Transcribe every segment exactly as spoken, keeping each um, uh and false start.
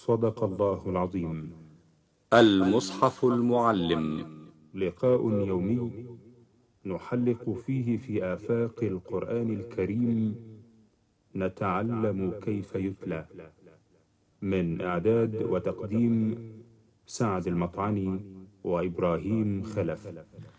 صدق الله العظيم. المصحف المعلم، لقاء يومي نحلق فيه في آفاق القرآن الكريم، نتعلم كيف يتلى. من إعداد وتقديم سعد المطعني وإبراهيم خلف.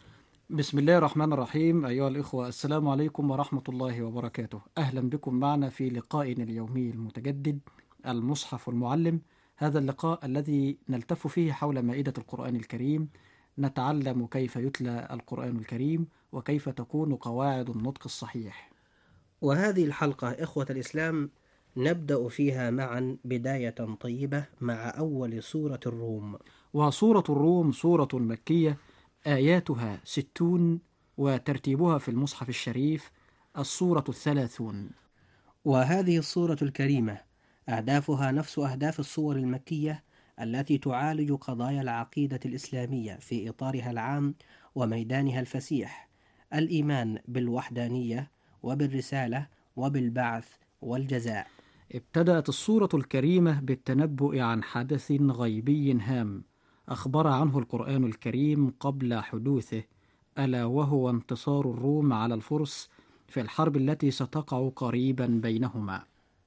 بسم الله الرحمن الرحيم. أيها الإخوة، السلام عليكم ورحمة الله وبركاته. أهلا بكم معنا في لقائنا اليومي المتجدد المصحف المعلم. هذا اللقاء الذي نلتف فيه حول مائدة القرآن الكريم، نتعلم كيف يتلى القرآن الكريم وكيف تكون قواعد النطق الصحيح. وهذه الحلقة إخوة الإسلام نبدأ فيها معا بداية طيبة مع أول سورة الروم. وسورة الروم سورة مكية، آياتها ستون، وترتيبها في المصحف الشريف السورة الثلاثون. وهذه السورة الكريمة أهدافها نفس أهداف السور المكية التي تعالج قضايا العقيدة الإسلامية في إطارها العام وميدانها الفسيح: الإيمان بالوحدانية وبالرسالة وبالبعث والجزاء. ابتدأت السورة الكريمة بالتنبؤ عن حدث غيبي هام أخبر عنه القرآن الكريم قبل حدوثه، ألا وهو انتصار الروم على الفرس في الحرب التي ستقع قريبا بينهما.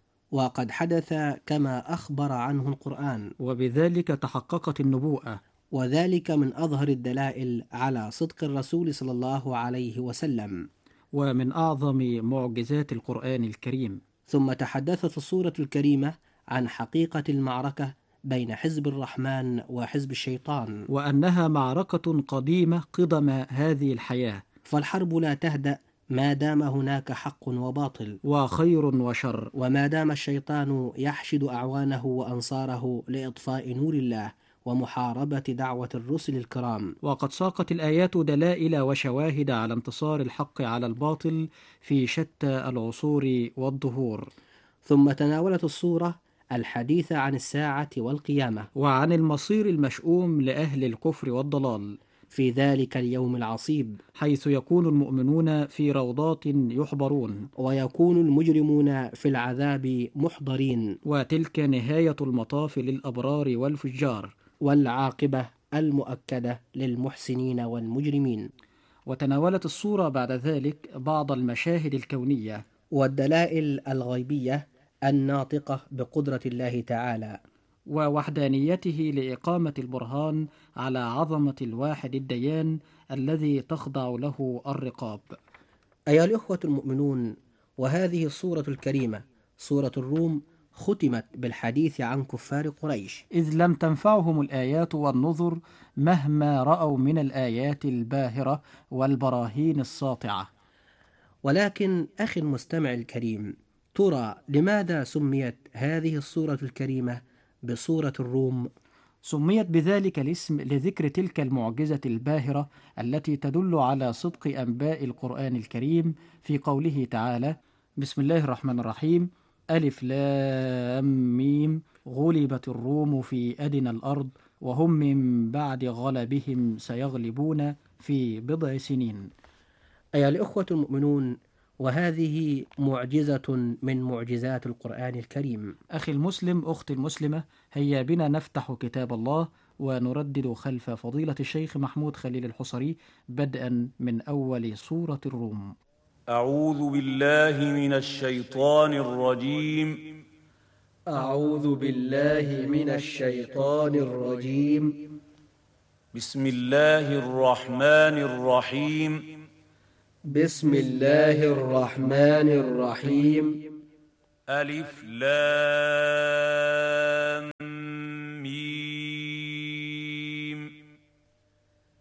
وقد حدث كما أخبر عنه القرآن، وبذلك تحققت النبوءة، وذلك من أظهر الدلائل على صدق الرسول صلى الله عليه وسلم، ومن أعظم معجزات القرآن الكريم. ثم تحدثت السورة الكريمة عن حقيقة المعركة بين حزب الرحمن وحزب الشيطان، وأنها معركة قديمة قدم هذه الحياة، فالحرب لا تهدأ ما دام هناك حق وباطل وخير وشر، وما دام الشيطان يحشد أعوانه وأنصاره لإطفاء نور الله ومحاربة دعوة الرسل الكرام. وقد ساقت الآيات دلائل وشواهد على انتصار الحق على الباطل في شتى العصور والدهور. ثم تناولت السورة الحديث عن الساعة والقيامة، وعن المصير المشؤوم لأهل الكفر والضلال في ذلك اليوم العصيب، حيث يكون المؤمنون في روضات يحبرون، ويكون المجرمون في العذاب محضرين، وتلك نهاية المطاف للأبرار والفجار، والعاقبة المؤكدة للمحسنين والمجرمين. وتناولت السورة بعد ذلك بعض المشاهد الكونية والدلائل الغيبية الناطقة بقدرة الله تعالى ووحدانيته لإقامة البرهان على عظمة الواحد الديان الذي تخضع له الرقاب. أيها الأخوة المؤمنون، وهذه السورة الكريمة سورة الروم ختمت بالحديث عن كفار قريش، إذ لم تنفعهم الآيات والنذر مهما رأوا من الآيات الباهرة والبراهين الساطعة. ولكن أخي المستمع الكريم، ترى لماذا سميت هذه السورة الكريمة بسورة الروم؟ سميت بذلك الاسم لذكر تلك المعجزة الباهرة التي تدل على صدق أنباء القرآن الكريم في قوله تعالى: بسم الله الرحمن الرحيم، ألف لام ميم، غلبت الروم في أدنى الأرض وهم من بعد غلبهم سيغلبون في بضع سنين. أيها الأخوة المؤمنون، وهذه معجزة من معجزات القرآن الكريم. أخي المسلم، أختي المسلمة، هيا بنا نفتح كتاب الله ونردد خلف فضيلة الشيخ محمود خليل الحصري بدءا من أول سورة الروم. أعوذ بالله من الشيطان الرجيم. أعوذ بالله من الشيطان الرجيم. بسم الله الرحمن الرحيم. بسم الله الرحمن الرحيم. ألف لام